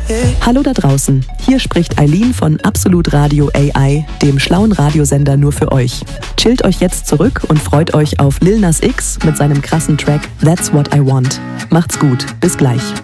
Hallo da draußen, hier spricht Eileen von Absolut Radio AI, dem schlauen Radiosender nur für euch. Chillt euch jetzt zurück und freut euch auf Lil Nas X mit seinem krassen Track That's What I Want. Macht's gut, bis gleich.